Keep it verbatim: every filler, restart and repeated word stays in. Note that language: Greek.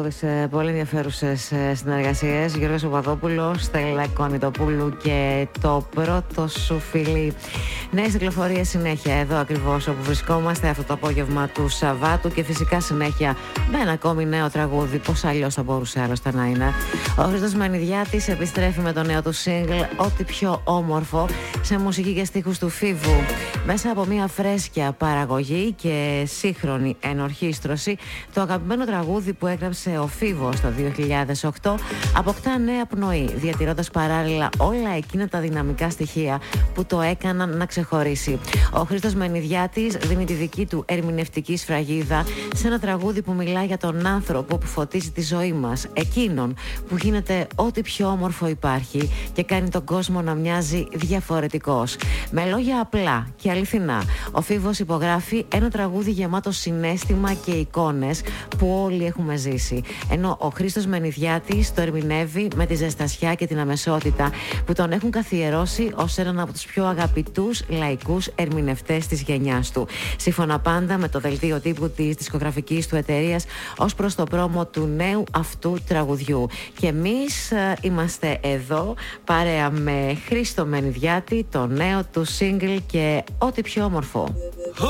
από τις ε, πολύ ενδιαφέρουσες ε, συνεργασίες. Γιώργος Παπαδόπουλος, Στέλλα Κονιτοπούλου και το πρώτο σου φιλί. Νέες κυκλοφορίες συνέχεια εδώ ακριβώς όπου βρισκόμαστε αυτό το απόγευμα του Σαββάτου και φυσικά συνέχεια με ένα ακόμη νέο τραγούδι. Πώς αλλιώς θα μπορούσε άλλωστε να είναι. Ο Χρήστος Μενιδιάτης επιστρέφει με το νέο του single «Ό,τι πιο όμορφο» σε μουσική και στίχους του Φίβου. Μέσα από μια φρέσκια παραγωγή και σύγχρονη ενορχήστρωση, το αγαπημένο τραγούδι που έγραψε ο Φίβος το δύο χιλιάδες οκτώ αποκτά νέα πνοή, διατηρώντας παράλληλα όλα εκείνα τα δυναμικά στοιχεία που το έκαναν να ξεχωρίσει. Ο Χρήστος Μενιδιάτης δίνει τη δική του ερμηνευτική σφραγίδα σε ένα τραγούδι που μιλά για τον άνθρωπο που φωτίζει τη ζωή μας, εκείνον που γίνεται ό,τι πιο όμορφο υπάρχει και κάνει τον κόσμο να μοιάζει διαφορετικός. Με λόγια απλά και αληθινά, ο Φίβος υπογράφει ένα τραγούδι γεμάτο συναίσθημα και εικόνες που όλοι έχουμε ζήσει. Ενώ ο Χρήστος Μενιδιάτης το ερμηνεύει με τη ζεστασιά και την αμεσότητα που τον έχουν καθιερώσει ως έναν από τους πιο αγαπητούς λαϊκούς ερμηνευτές της γενιάς του. Σύμφωνα πάντα με το δελτίο τύπου της δισκογραφικής του εταιρείας ως προς το πρόμο του νέου αυτού τραγουδιού. Και εμείς ε, είμαστε εδώ παρέα με Χρήστο Μενιδιάτη, το νέο του single και ό,τι πιο όμορφο.